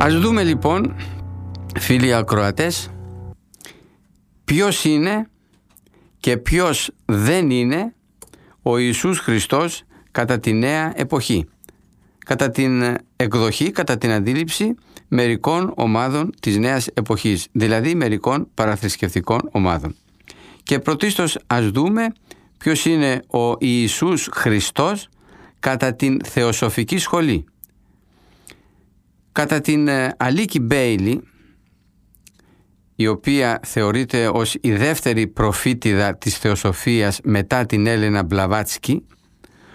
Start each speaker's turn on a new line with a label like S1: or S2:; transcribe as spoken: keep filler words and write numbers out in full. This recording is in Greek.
S1: Ας δούμε λοιπόν, φίλοι ακροατές, ποιος είναι και ποιος δεν είναι ο Ιησούς Χριστός κατά τη νέα εποχή, κατά την εκδοχή, κατά την αντίληψη μερικών ομάδων της νέας εποχής, δηλαδή μερικών παραθρησκευτικών ομάδων. Και πρωτίστως ας δούμε ποιος είναι ο Ιησούς Χριστός κατά την θεοσοφική σχολή. Κατά την Αλίκη Μπέιλι, η οποία θεωρείται ως η δεύτερη προφήτηδα της θεοσοφίας μετά την Έλενα Μπλαβάτσκι,